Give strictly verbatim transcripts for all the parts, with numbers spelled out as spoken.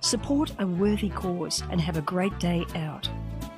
Support a worthy cause and have a great day out.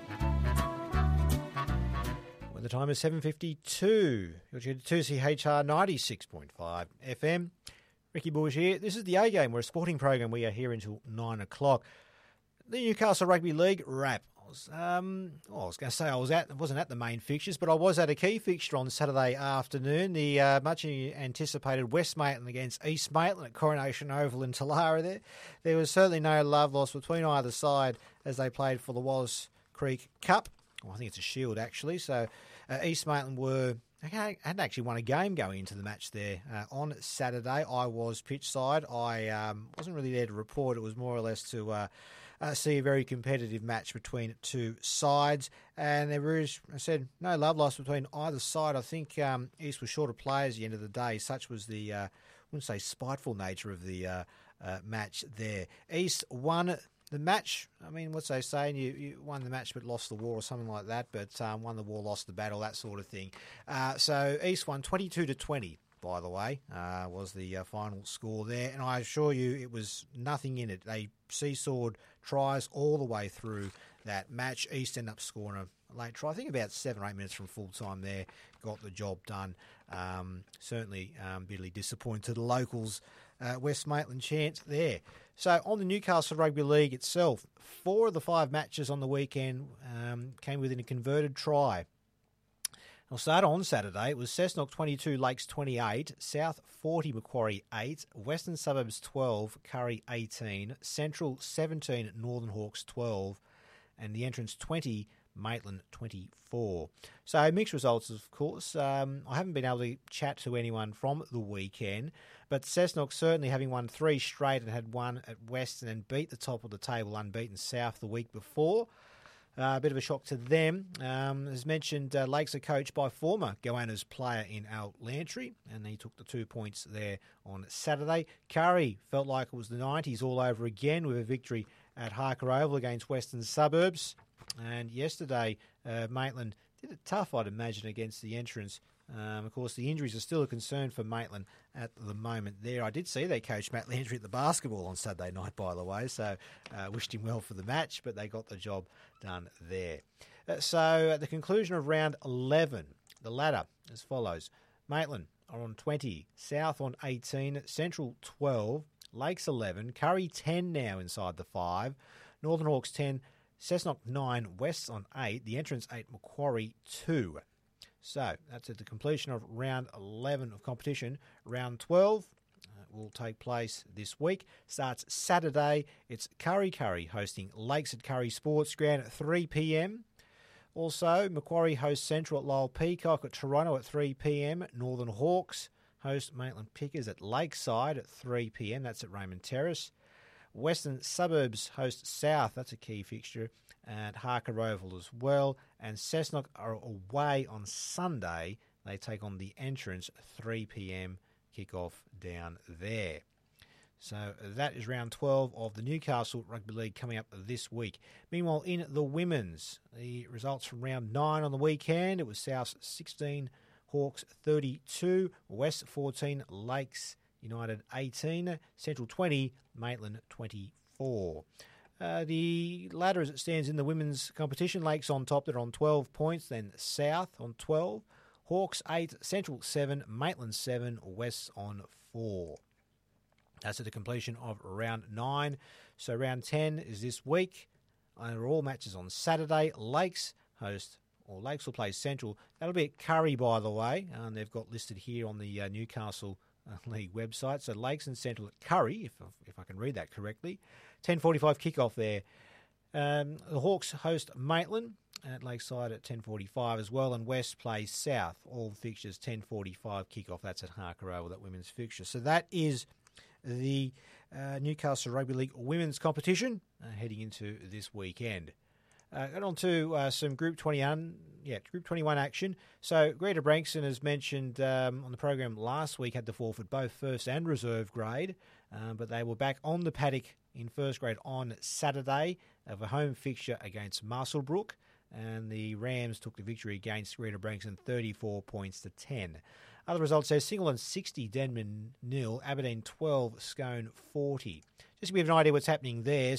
Well, the time is seven fifty-two. You're tuned to two C H R ninety-six point five F M. Ricky Bush here. This is the A Game. We're a sporting program. We are here until nine o'clock. The Newcastle Rugby League wrap. I was, um, well, I was going to say I was at, wasn't at the main fixtures, but I was at a key fixture on Saturday afternoon. The uh, much anticipated West Maitland against East Maitland at Coronation Oval in Talara. There, there was certainly no love lost between either side as they played for the Wallace Creek Cup. Well, I think it's a shield actually. So uh, East Maitland were. I hadn't actually won a game going into the match there uh, on Saturday. I was pitch side. I um, wasn't really there to report. It was more or less to uh, uh, see a very competitive match between two sides. And there was, I said, no love lost between either side. I think um, East was short of players at the end of the day. Such was the, uh, I wouldn't say spiteful nature of the uh, uh, match there. East won the match. I mean, what's they saying? You, you won the match but lost the war or something like that, but um, won the war, lost the battle, that sort of thing. Uh, so East won twenty-two to twenty, by the way, uh, was the uh, final score there. And I assure you it was nothing in it. They seesawed tries all the way through that match. East ended up scoring a late try. I think about seven or eight minutes from full time there. Got the job done. Um, certainly um, bitterly disappointed to the locals. Uh, West Maitland chance there. So on the Newcastle Rugby League itself, four of the five matches on the weekend um, came within a converted try. I'll start on Saturday. It was Cessnock twenty-two, Lakes twenty-eight, South forty, Macquarie eight, Western Suburbs twelve, Curry eighteen, Central seventeen, Northern Hawks twelve, and the entrance twenty, Maitland twenty-four. So mixed results, of course. Um, I haven't been able to chat to anyone from the weekend, but Cessnock certainly having won three straight and had one at Western and beat the top of the table, unbeaten South the week before. Uh, a bit of a shock to them. Um, as mentioned, uh, Lakes are coached by former Goannas player in Al Lantry, and he took the two points there on Saturday. Curry felt like it was the nineties all over again with a victory at Harker Oval against Western Suburbs. And yesterday, uh, Maitland did it tough, I'd imagine, against the entrance. Um, of course, the injuries are still a concern for Maitland at the moment there. I did see they coached Matt Landry at the basketball on Saturday night, by the way, so uh, wished him well for the match, but they got the job done there. Uh, so at the conclusion of round eleven, the ladder as follows. Maitland are on twenty, South on eighteen, Central twelve, Lakes eleven, Curry ten now inside the five, Northern Hawks ten, Cessnock nine, West on eight, the entrance eight, Macquarie two. So that's at the completion of round eleven of competition. Round twelve uh, will take place this week. Starts Saturday. It's Curry Curry hosting Lakes at Curry Sports Ground at three p.m. Also, Macquarie hosts Central at Lowell Peacock at Toronto at three p.m. Northern Hawks host Maitland Pickers at Lakeside at three p.m. That's at Raymond Terrace. Western Suburbs host South, that's a key fixture, at Harker Oval as well. And Cessnock are away on Sunday. They take on the entrance, three p.m. kickoff down there. So that is round twelve of the Newcastle Rugby League coming up this week. Meanwhile, in the women's, the results from round nine on the weekend, it was South sixteen, Hawks thirty-two, West fourteen, Lakes United eighteen, Central twenty, Maitland twenty-four. Uh, the ladder as it stands in the women's competition, Lakes on top, they're on twelve points, then South on twelve, Hawks eight, Central seven, Maitland seven, West on four. That's at the completion of round nine. So round ten is this week. And are all matches on Saturday. Lakes host, or Lakes will play Central. That'll be at Curry, by the way. And they've got listed here on the uh, Newcastle uh, League website. So Lakes and Central at Curry, if, if I can read that correctly. ten forty-five kickoff there. Um, the Hawks host Maitland at Lakeside at ten forty-five as well. And West plays South. All fixtures ten forty-five kickoff. That's at Harker Oval, that women's fixture. So that is the uh, Newcastle Rugby League women's competition uh, heading into this weekend. Uh, got on to uh, some Group twenty-one, yeah, Group twenty-one action. So Greta Branxton, as mentioned um, on the program last week, had to forfeit both first and reserve grade, um, but they were back on the paddock in first grade on Saturday of a home fixture against Muswellbrook, and the Rams took the victory against Greta Branxton thirty-four points to ten. Other results there, Singleton sixty, Denman nil, Aberdeen twelve, Scone forty. Just to give you an idea what's happening there,